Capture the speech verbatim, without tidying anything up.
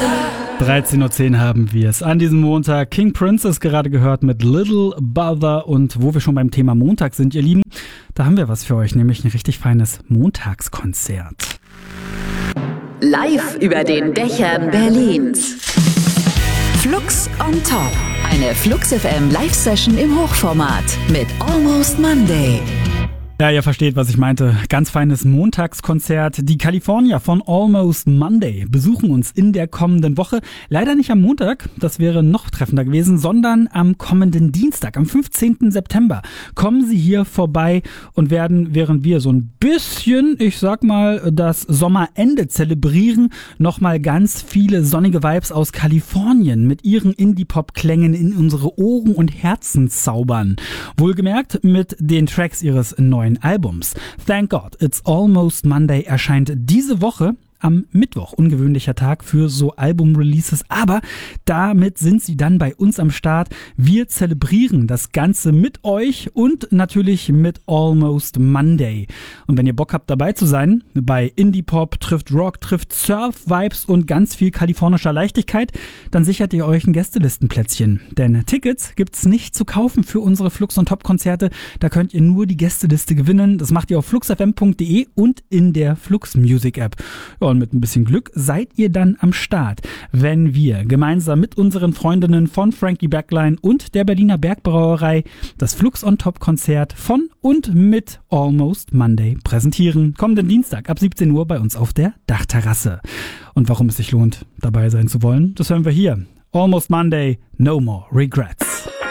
dreizehn Uhr zehn haben wir es. An diesem Montag King Princess gerade gehört mit Little Brother. Und wo wir schon beim Thema Montag sind, ihr Lieben, da haben wir was für euch, nämlich ein richtig feines Montagskonzert. Live über den Dächern Berlins. Flux on Top. Eine Flux F M Live-Session im Hochformat mit Almost Monday. Ja, ihr versteht, was ich meinte. Ganz feines Montagskonzert. Die California von Almost Monday besuchen uns in der kommenden Woche. Leider nicht am Montag, das wäre noch treffender gewesen, sondern am kommenden Dienstag, am fünfzehnten September, kommen sie hier vorbei und werden, während wir so ein bisschen, ich sag mal, das Sommerende zelebrieren, nochmal ganz viele sonnige Vibes aus Kalifornien mit ihren Indie-Pop-Klängen in unsere Ohren und Herzen zaubern. Wohlgemerkt mit den Tracks ihres neuen Albums. Thank God It's Almost Monday erscheint diese Woche am Mittwoch. Ungewöhnlicher Tag für so Album-Releases, aber damit sind sie dann bei uns am Start. Wir zelebrieren das Ganze mit euch und natürlich mit Almost Monday. Und wenn ihr Bock habt, dabei zu sein, bei Indie-Pop trifft Rock, trifft Surf-Vibes und ganz viel kalifornischer Leichtigkeit, dann sichert ihr euch ein Gästelistenplätzchen. Denn Tickets gibt's nicht zu kaufen für unsere Flux on Top Konzerte. Da könnt ihr nur die Gästeliste gewinnen. Das macht ihr auf flux f m punkt d e und in der Flux Music App. Ja, und mit ein bisschen Glück seid ihr dann am Start, wenn wir gemeinsam mit unseren Freundinnen von Frankie Backline und der Berliner Bergbrauerei das Flux on Top Konzert von und mit Almost Monday präsentieren. Kommenden Dienstag ab siebzehn Uhr bei uns auf der Dachterrasse. Und warum es sich lohnt, dabei sein zu wollen, das hören wir hier. Almost Monday, no more regrets.